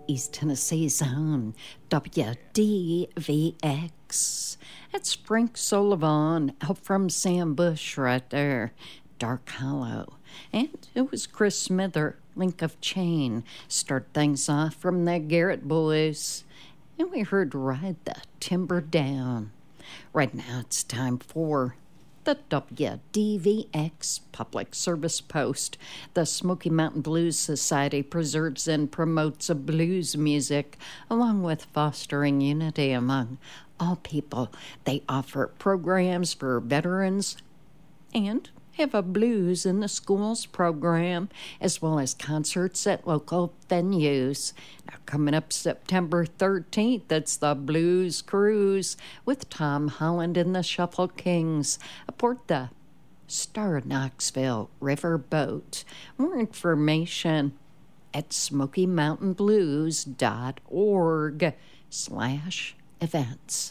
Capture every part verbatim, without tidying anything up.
East Tennessee's own W D V X. That's Frank Sullivan out from Sam Bush right there, Dark Hollow. And it was Chris Smither, Link of Chain, start things off from the Garrett Boys. And we heard Ride the Timber Down. Right now it's time for the W D V X Public Service Post. The Smoky Mountain Blues Society preserves and promotes blues music, along with fostering unity among all people. They offer programs for veterans and have a Blues in the Schools program, as well as concerts at local venues. Now, coming up September thirteenth, that's the Blues Cruise with Tom Holland and the Shuffle Kings aboard the Star Knoxville River Boat. More information at smoky mountain blues dot org slash events.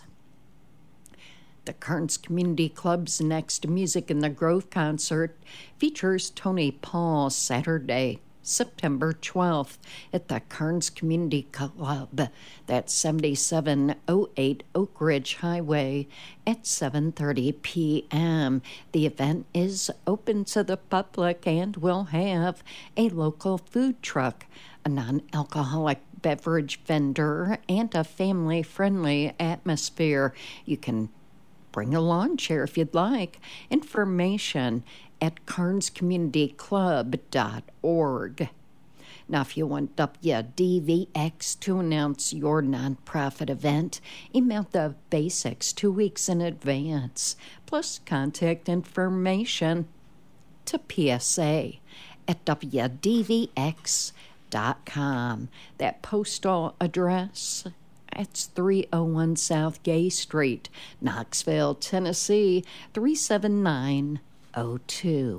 The Kearns Community Club's next Music in the Grove concert features Tony Paul Saturday, September twelfth at the Kearns Community Club. That's seventy-seven oh eight Oak Ridge Highway at seven thirty p.m. The event is open to the public and will have a local food truck, a non-alcoholic beverage vendor, and a family-friendly atmosphere. You can bring a lawn chair if you'd like. Information at kearns community club dot org. Now, if you want W D V X to announce your nonprofit event, email the basics two weeks in advance, plus contact information to P S A at W D V X dot com. That postal address, it's three oh one South Gay Street, Knoxville, Tennessee, three seven nine oh two.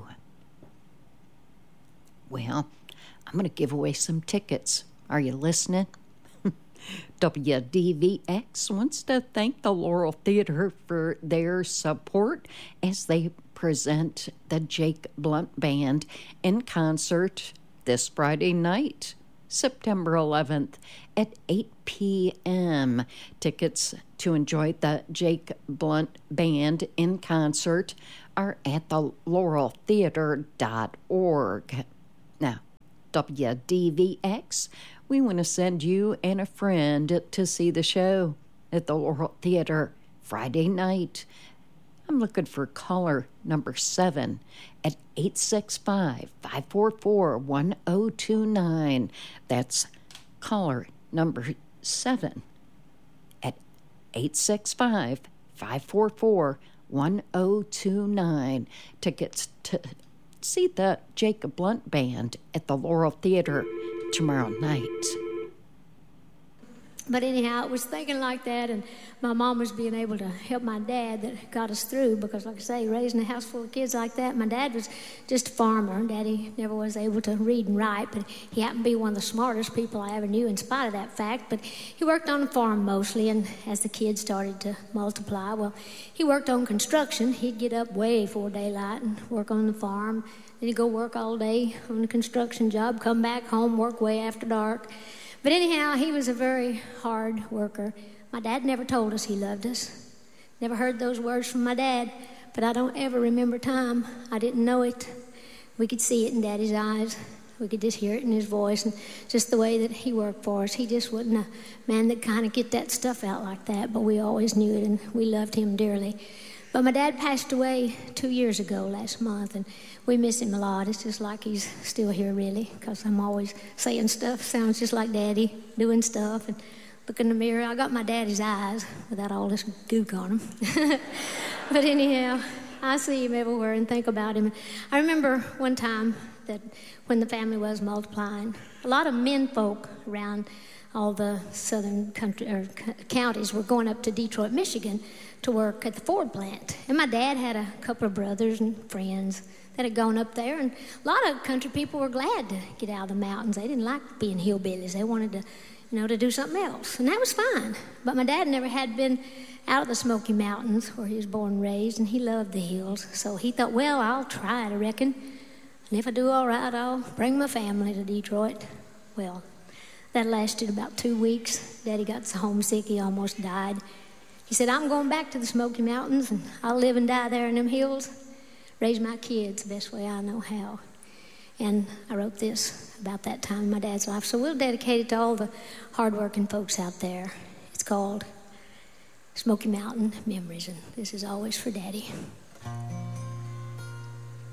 Well, I'm going to give away some tickets. Are you listening? W D V X wants to thank the Laurel Theater for their support as they present the Jake Blunt Band in concert this Friday night, September eleventh at eight p.m. Tickets to enjoy the Jake Blunt Band in concert are at the laurel theater dot org. Now, W D V X, we want to send you and a friend to see the show at the Laurel Theater Friday night. I'm looking for caller number seven at eight six five, five four four, one oh two nine. That's caller number seven at eight six five, five four four, one oh two nine. Tickets to see the Jacob Blunt Band at the Laurel Theater tomorrow night. But anyhow, it was thinking like that, and my mom was being able to help my dad that got us through, because like I say, raising a house full of kids like that, my dad was just a farmer. Daddy never was able to read and write, but he happened to be one of the smartest people I ever knew in spite of that fact. But he worked on the farm mostly, and as the kids started to multiply, well, he worked on construction. He'd get up way before daylight and work on the farm. Then he'd go work all day on the construction job, come back home, work way after dark. But anyhow, he was a very hard worker. My dad never told us he loved us. Never heard those words from my dad, but I don't ever remember time I didn't know it. We could see it in Daddy's eyes. We could just hear it in his voice, and just the way that he worked for us. He just wasn't a man that kind of get that stuff out like that, but we always knew it, and we loved him dearly. But my dad passed away two years ago last month, and we miss him a lot. It's just like he's still here, really, because I'm always saying stuff, sounds just like Daddy, doing stuff, and look in the mirror. I got my daddy's eyes without all this gook on them. But anyhow, I see him everywhere and think about him. I remember one time that when the family was multiplying, a lot of men folk around all the southern country or c- counties were going up to Detroit, Michigan to work at the Ford plant. And my dad had a couple of brothers and friends that had gone up there, and a lot of country people were glad to get out of the mountains. They didn't like being hillbillies. They wanted to, you know, to do something else, and that was fine. But my dad never had been out of the Smoky Mountains where he was born and raised, and he loved the hills. So he thought, well, I'll try it, I reckon. And if I do all right, I'll bring my family to Detroit. Well, That lasted about two weeks. Daddy got so homesick he almost died. He said, I'm going back to the Smoky Mountains, and I'll live and die there in them hills. Raise my kids the best way I know how. And I wrote this about that time in my dad's life. So we'll dedicate it to all the hardworking folks out there. It's called Smoky Mountain Memories, and this is always for Daddy.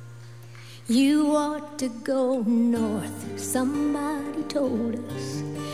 You ought to go north, somebody told us.